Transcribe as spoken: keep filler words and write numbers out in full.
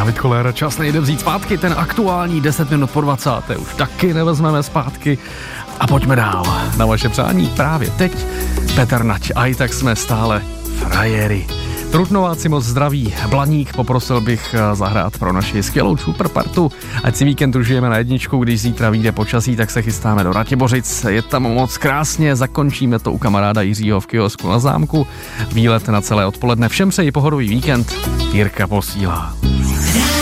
David Koller, čas nejde vzít zpátky, ten aktuální deset minut po dvacáté už taky nevezmeme zpátky. A pojďme dál. Na vaše přání právě teď Petr Nať. A i tak jsme stále frajery. Trutnováci moc zdraví. Blaník, poprosil bych zahrát pro naši skvělou superpartu. Ať si víkend užijeme na jedničku, když zítra vyjde počasí, tak se chystáme do Ratibořic. Je tam moc krásně, zakončíme to u kamaráda Jiřího v kiosku na Zámku. Výlet na celé odpoledne. Všem přeji pohodový víkend. Jirka posílá.